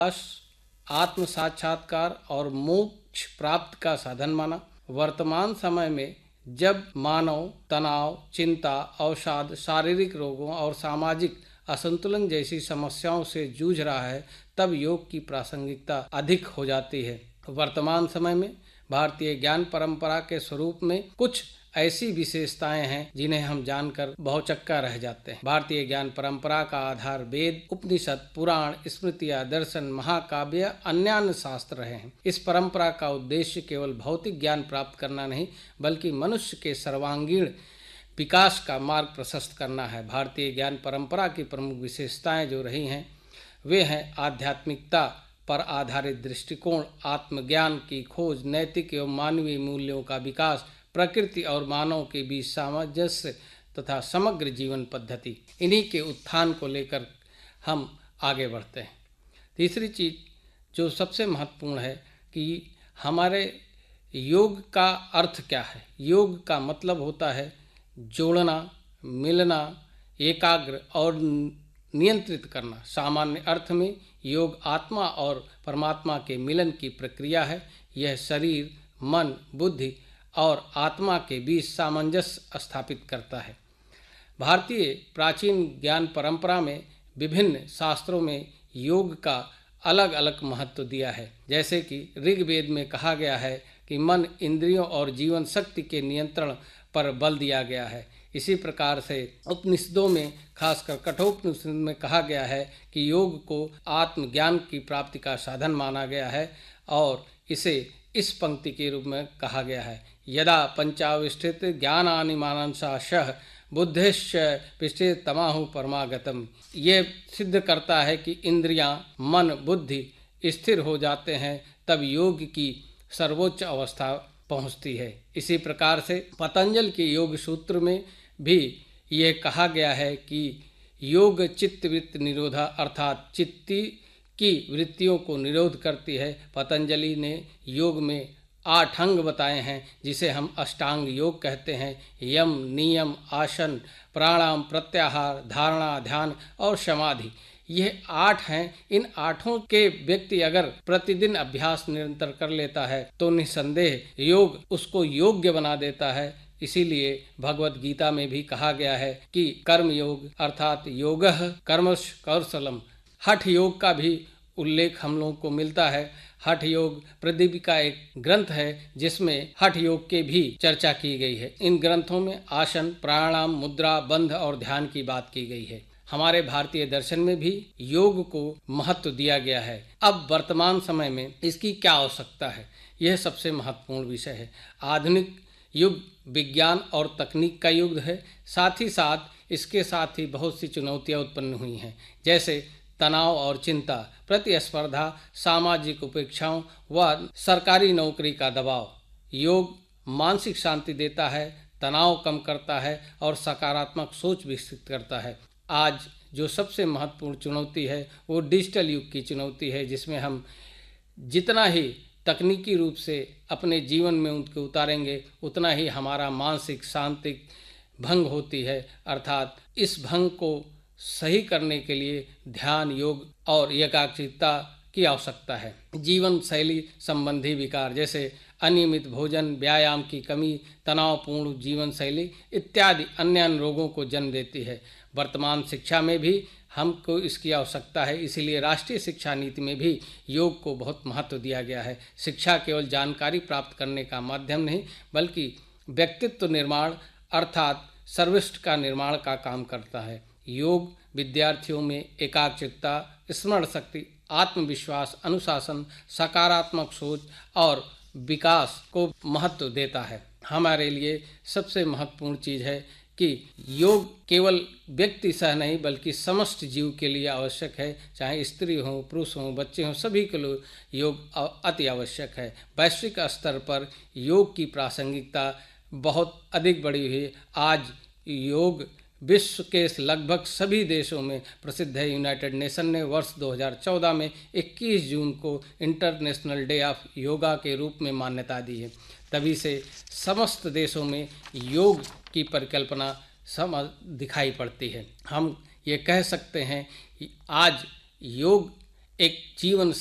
आत्म साक्षात्कार और मोक्ष प्राप्त का साधन माना। वर्तमान समय में जब मानव तनाव, चिंता, अवसाद, शारीरिक रोगों और सामाजिक असंतुलन जैसी समस्याओं से जूझ रहा है, तब योग की प्रासंगिकता अधिक हो जाती है। वर्तमान समय में भारतीय ज्ञान परंपरा के स्वरूप में कुछ ऐसी विशेषताएं हैं जिन्हें हम जानकर बहुचक्का रह जाते हैं। भारतीय ज्ञान परंपरा का आधार वेद, उपनिषद, पुराण, स्मृतियां, दर्शन, महाकाव्य, अन्य शास्त्र रहे हैं। इस परंपरा का उद्देश्य केवल भौतिक ज्ञान प्राप्त करना नहीं, बल्कि मनुष्य के सर्वांगीण विकास का मार्ग प्रशस्त करना है। भारतीय ज्ञान परंपरा की प्रमुख विशेषताएं जो रही हैं वे हैं आध्यात्मिकता पर आधारित दृष्टिकोण, आत्मज्ञान की खोज, नैतिक एवं मानवीय मूल्यों का विकास, प्रकृति और मानव के बीच सामंजस्य तथा समग्र जीवन पद्धति। इन्हीं के उत्थान को लेकर हम आगे बढ़ते हैं। तीसरी चीज जो सबसे महत्वपूर्ण है कि हमारे योग का अर्थ क्या है। योग का मतलब होता है जोड़ना, मिलना, एकाग्र और नियंत्रित करना। सामान्य अर्थ में योग आत्मा और परमात्मा के मिलन की प्रक्रिया है। यह शरीर, मन, बुद्धि और आत्मा के बीच सामंजस्य स्थापित करता है। भारतीय प्राचीन ज्ञान परंपरा में विभिन्न शास्त्रों में योग का अलग अलग महत्व दिया है। जैसे कि ऋग्वेद में कहा गया है कि मन, इंद्रियों और जीवन शक्ति के नियंत्रण पर बल दिया गया है। इसी प्रकार से उपनिषदों में, खासकर कठोपनिषद में कहा गया है कि योग को आत्मज्ञान की प्राप्ति का साधन माना गया है और इसे इस पंक्ति के रूप में कहा गया है, यदा पंचाविष्ठित ज्ञानानि मानसाशः बुद्धिश्च पिष्टे तमाहु परमागतम। ये सिद्ध करता है कि इंद्रियां, मन, बुद्धि स्थिर हो जाते हैं, तब योग की सर्वोच्च अवस्था पहुंचती है। इसी प्रकार से पतंजल के योग सूत्र में भी ये कहा गया है कि योग चित्तवृत्ति निरोधा, अर्थात चित्ती की वृत्तियों को निरोध करती है। पतंजलि ने योग में 8 अंग बताए हैं जिसे हम अष्टांग योग कहते हैं। यम, नियम, आसन, प्राणायाम, प्रत्याहार, धारणा, ध्यान और समाधि, ये 8 हैं। इन 8 के व्यक्ति अगर प्रतिदिन अभ्यास निरंतर कर लेता है तो निसंदेह योग उसको योग्य बना देता है। इसीलिए भगवत गीता में भी कहा गया है कि कर्म योग अर्थात योगः कर्मस् कौशलम। हठ योग का भी उल्लेख हम लोगों को मिलता है। हठ योग प्रदीप का एक ग्रंथ है जिसमें हठ योग के भी चर्चा की गई है। इन ग्रंथों में आसन, प्राणायाम, मुद्रा, बंध और ध्यान की बात की गई है। हमारे भारतीय दर्शन में भी योग को महत्व दिया गया है। अब वर्तमान समय में इसकी क्या आवश्यकता है, यह सबसे महत्वपूर्ण विषय है। आधुनिक युग विज्ञान और तकनीक का युग है। साथ ही साथ इसके साथ ही बहुत सी चुनौतियां उत्पन्न हुई हैं, जैसे तनाव और चिंता, प्रतिस्पर्धा, सामाजिक उपेक्षाओं व सरकारी नौकरी का दबाव। योग मानसिक शांति देता है, तनाव कम करता है और सकारात्मक सोच विकसित करता है। आज जो सबसे महत्वपूर्ण चुनौती है वो डिजिटल युग की चुनौती है, जिसमें हम जितना ही तकनीकी रूप से अपने जीवन में उनको उतारेंगे उतना ही हमारा मानसिक शांति भंग होती है। अर्थात इस भंग को सही करने के लिए ध्यान, योग और एकाग्रता की आवश्यकता है। जीवन शैली संबंधी विकार जैसे अनियमित भोजन, व्यायाम की कमी, तनावपूर्ण जीवन शैली इत्यादि अन्य रोगों को जन्म देती है। वर्तमान शिक्षा में भी हमको इसकी आवश्यकता है, इसीलिए राष्ट्रीय शिक्षा नीति में भी योग को बहुत महत्व दिया गया है। शिक्षा केवल जानकारी प्राप्त करने का माध्यम नहीं, बल्कि व्यक्तित्व निर्माण अर्थात सर्वश्रेष्ठ का निर्माण का काम करता है। योग विद्यार्थियों में एकाग्रता, स्मरण शक्ति, आत्मविश्वास, अनुशासन, सकारात्मक सोच और विकास को महत्व देता है। हमारे लिए सबसे महत्वपूर्ण चीज़ है कि योग केवल व्यक्ति सह नहीं बल्कि समस्त जीव के लिए आवश्यक है। चाहे स्त्री हो, पुरुष हो, बच्चे हों, सभी के लिए योग अति आवश्यक है। वैश्विक स्तर पर योग की प्रासंगिकता बहुत अधिक बढ़ी हुई है। आज योग विश्व के लगभग सभी देशों में प्रसिद्ध है। यूनाइटेड नेशन ने वर्ष 2014 में 21 जून को इंटरनेशनल डे ऑफ योगा के रूप में मान्यता दी है। तभी से समस्त देशों में योग की परिकल्पना दिखाई पड़ती है। हम ये कह सकते हैं कि आज योग एक जीवन